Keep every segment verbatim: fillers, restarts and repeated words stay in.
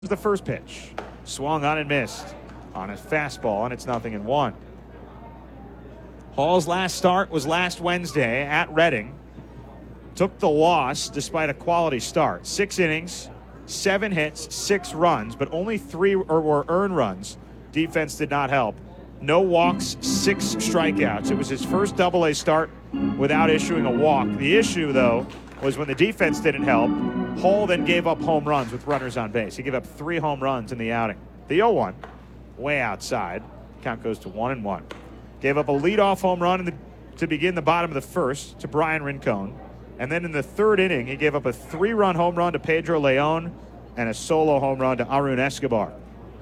The first pitch. Swung on and missed on a fastball, and it's nothing in one. Hall's last start was last Wednesday at Reading. Took the loss despite a quality start. Six innings, seven hits, six runs, but only three were earned runs. Defense did not help. No walks, six strikeouts. It was his first double A start without issuing a walk. The issue, though, was when the defense didn't help, Hall then gave up home runs with runners on base. He gave up three home runs in the outing. The oh one, way outside. Count goes to one and one. Gave up a leadoff home run in the, to begin the bottom of the first to Brian Rincon. And then in the third inning, he gave up a three-run home run to Pedro Leon and a solo home run to Arun Escobar.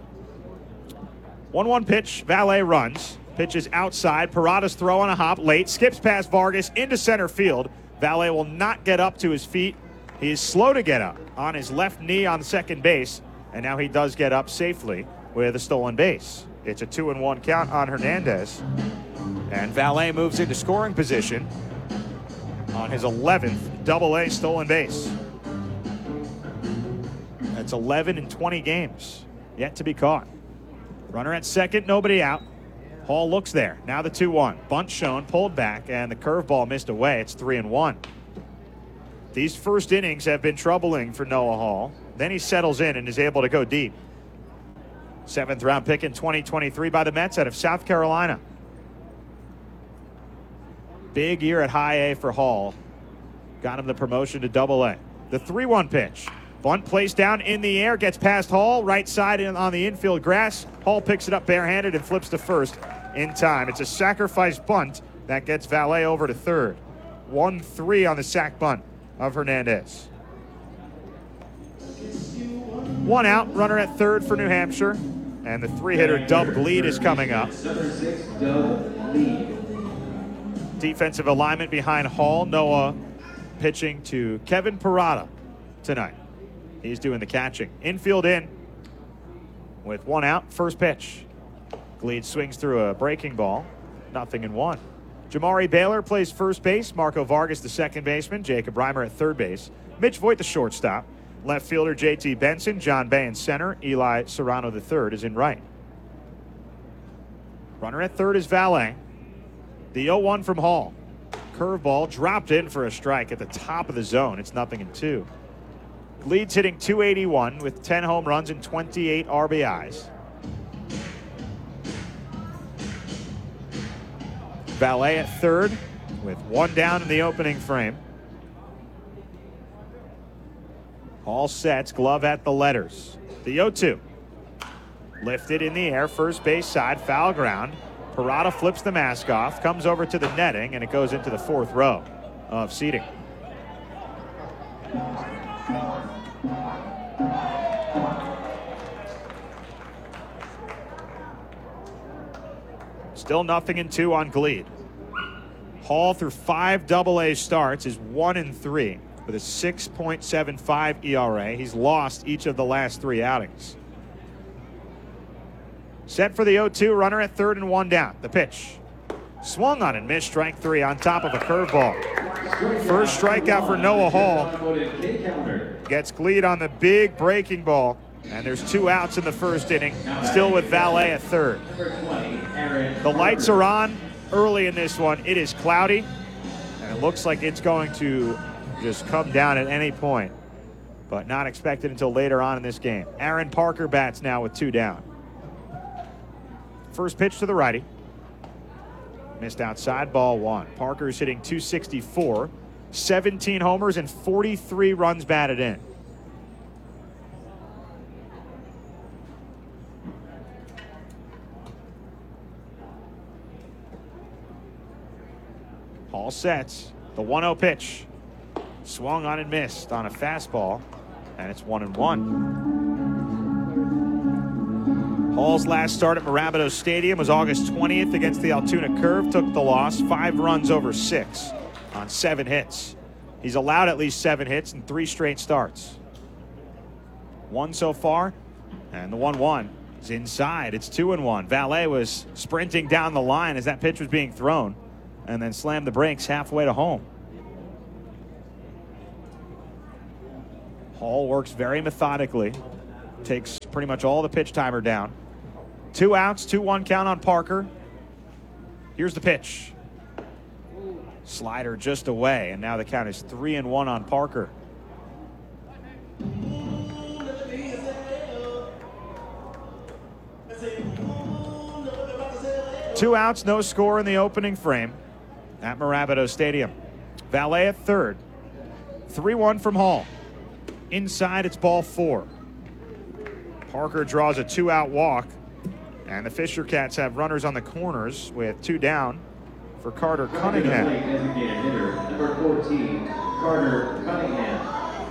one one pitch, Valet runs. Pitch is outside. Parada's throw on a hop late. Skips past Vargas into center field. Valet will not get up to his feet. He is slow to get up on his left knee on second base. And now he does get up safely with a stolen base. It's a two and one count on Hernandez. And Valet moves into scoring position on his eleventh double A stolen base. That's eleven in twenty games yet to be caught. Runner at second, nobody out. Hall looks there. Now the two one. Bunt shown, pulled back, and the curveball missed away. It's three and one. These first innings have been troubling for Noah Hall. Then he settles in and is able to go deep. Seventh round pick in twenty twenty-three by the Mets out of South Carolina. Big year at high A for Hall. Got him the promotion to double A. The three one pitch. Bunt placed down in the air, gets past Hall, right side in on the infield grass. Hall picks it up barehanded and flips to first in time. It's a sacrifice bunt that gets Valet over to third. one three on the sac bunt of Hernandez. One out, runner at third for New Hampshire. And the three-hitter Dub Gleed is coming up. Defensive alignment behind Hall. Noah pitching to Kevin Parada tonight. He's doing the catching. Infield in with one out. First pitch. Gleed swings through a breaking ball. Nothing in one. Jamari Baylor plays first base. Marco Vargas, the second baseman. Jacob Reimer at third base. Mitch Voigt, the shortstop. Left fielder J T Benson. John Bay in center. Eli Serrano the third is in right. Runner at third is Valet. The oh one from Hall. Curveball dropped in for a strike at the top of the zone. It's nothing in two. Gleed's hitting two eighty-one with ten home runs and twenty-eight R B Is. Valet at third with one down in the opening frame. Hall sets, glove at the letters. The oh two. Lifted in the air, first base side, foul ground. Parada flips the mask off, comes over to the netting, and it goes into the fourth row of seating. Still nothing in two on Gleed. Hall through five double A starts is one and three with a six point seven five E R A. He's lost each of the last three outings. Set for the oh two, runner at third and one down. The pitch. Swung on and missed, strike three on top of a curveball. First strikeout for Noah Hall. Gets Gleed on the big breaking ball. And there's two outs in the first inning, still with Valet at third. The lights are on early in this one. It is cloudy, and it looks like it's going to just come down at any point, but not expected until later on in this game. Aaron Parker bats now with two down. First pitch to the righty. Missed outside, ball one. Parker's hitting two sixty-four, seventeen homers and forty-three runs batted in. Hall sets. The one oh pitch. Swung on and missed on a fastball, and it's one and one. Hall's last start at Mirabito Stadium was August twentieth against the Altoona Curve. Took the loss, five runs over six on seven hits. He's allowed at least seven hits in three straight starts. One so far, and the one one is inside. It's two and one. Valet was sprinting down the line as that pitch was being thrown, and then slammed the brakes halfway to home. Hall works very methodically. takes pretty much all the pitch timer down. Two outs, two one count on Parker. Here's the pitch. Slider just away, and now the count is three and one on Parker. Two outs, no score in the opening frame at Mirabito Stadium. Valet at third. three one from Hall. Inside, it's ball four. Parker draws a two-out walk, and the Fisher Cats have runners on the corners with two down for Carter Cunningham. Designated hitter, number fourteen, Carter Cunningham.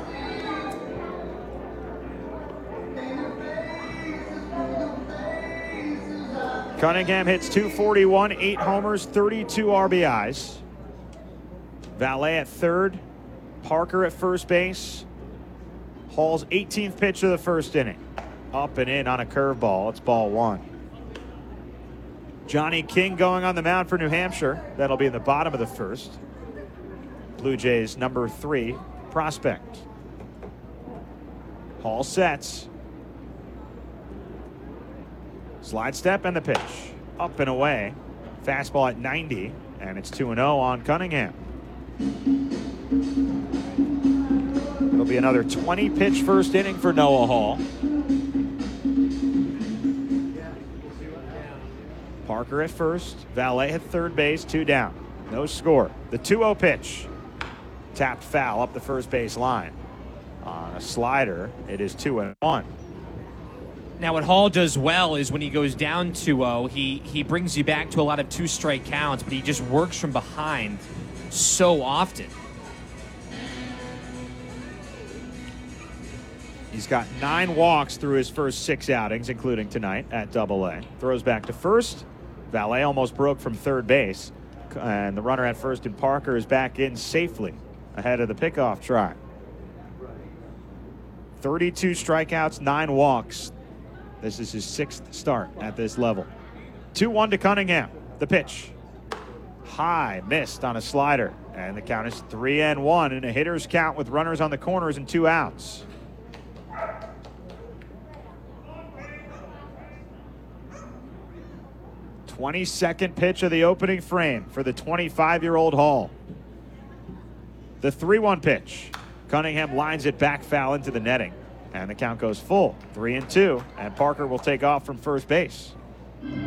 Cunningham hits two forty-one, eight homers, thirty-two R B Is. Valet at third, Parker at first base. Hall's eighteenth pitch of the first inning. Up and in on a curveball. It's ball one. Johnny King going on the mound for New Hampshire. That'll be in the bottom of the first. Blue Jays number three prospect. Hall sets. Slide step and the pitch. Up and away. Fastball at ninety, and it's two and oh on Cunningham. It'll be another twenty pitch first inning for Noah Hall. Parker at first, Valet at third base, two down. No score. The two oh pitch. Tapped foul up the first base line. On a slider, it is two and one. Now, what Hall does well is when he goes down two oh, he, he brings you back to a lot of two-strike counts, but he just works from behind so often. He's got nine walks through his first six outings, including tonight at Double A. Throws back to first. Valet almost broke from third base. And the runner at first in Parker is back in safely ahead of the pickoff try. thirty-two strikeouts, nine walks. This is his sixth start at this level. two one to Cunningham. The pitch. High, missed on a slider. And the count is three and one in a hitter's count with runners on the corners and two outs. twenty-second pitch of the opening frame for the twenty-five-year-old Hall. The three one pitch. Cunningham lines it back foul into the netting. And the count goes full, three and two. And Parker will take off from first base.